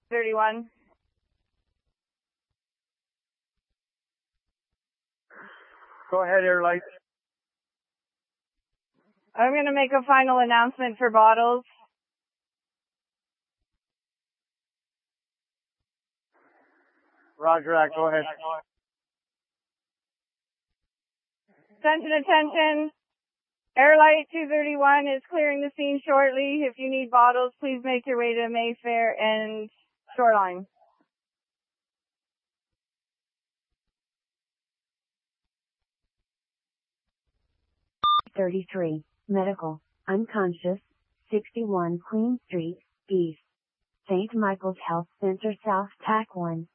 31. Go ahead, Airlight. I'm going to make a final announcement for bottles. Roger that. Go ahead. Attention. Airlight 231 is clearing the scene shortly. If you need bottles, please make your way to Mayfair and Shoreline. $33, medical, unconscious, 61 Queen Street, East. St. Michael's Health Center South, TAC 1.